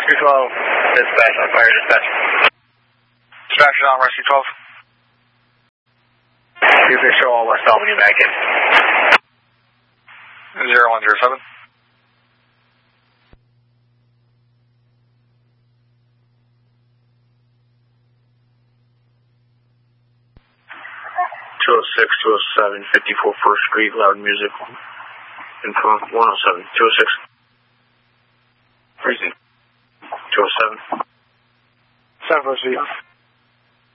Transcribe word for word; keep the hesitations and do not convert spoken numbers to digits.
Rescue twelve. Dispatch, on fire, dispatch. Dispatch on Rescue twelve. You can show all West Albany back in. zero one zero seven. two oh six, two oh seven, fifty-four First Street, loud music. Info one oh seven, two oh six. Freezing. two oh seven. San Francisco.